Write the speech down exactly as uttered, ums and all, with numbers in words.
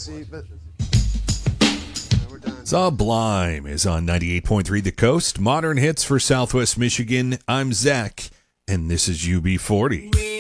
see, but no, we're done. Sublime is on ninety-eight point three The Coast. Modern hits for Southwest Michigan. I'm Zach, and this is U B forty.